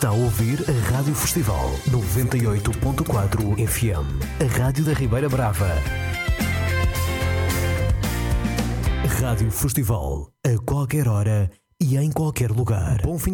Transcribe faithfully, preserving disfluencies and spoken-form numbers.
Está a ouvir a Rádio Festival noventa e oito ponto quatro F M, a Rádio da Ribeira Brava. Rádio Festival, a qualquer hora e em qualquer lugar. Bom fim